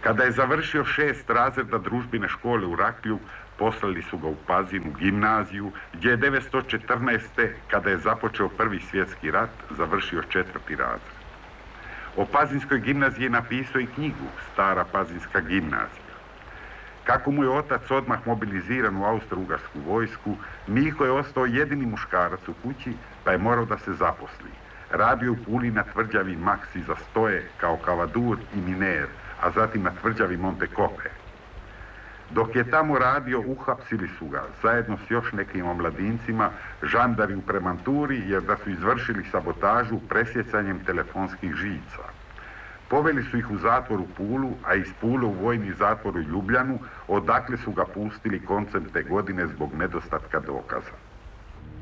Kada je završio 6 razreda družbine škole u Raklju, poslali su ga u Pazin, u gimnaziju, gdje je 1914. kada je započeo Prvi svjetski rat, završio 4. razred. O Pazinskoj gimnaziji je napisao i knjigu Stara Pazinska gimnazija. Kako mu je otac odmah mobiliziran u austro-ugarsku vojsku, Miho je ostao jedini muškarac u kući, pa je morao da se zaposli. Radio u Puli na tvrđavi Maksi za stoje kao kavadur i miner, a zatim na tvrđavi Montecope. Dok je tamo radio, uhapsili su ga, zajedno s još nekim omladincima, žandari u Premanturi, jer da su izvršili sabotažu presjecanjem telefonskih žica. Poveli su ih u zatvor u Pulu, a iz Pule u vojni zatvor u Ljubljanu, odakle su ga pustili koncem te godine zbog nedostatka dokaza.